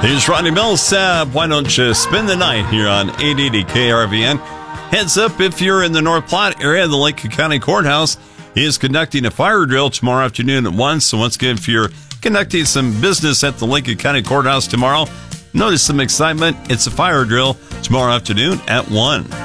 Here's Ronnie Millsap. Why don't you spend the night here on 880 KRVN? Heads up, if you're in the North Platte area, the Lincoln County Courthouse is conducting a fire drill tomorrow afternoon at 1. So once again, if you're conducting some business at the Lincoln County Courthouse tomorrow, notice some excitement. It's a fire drill tomorrow afternoon at 1.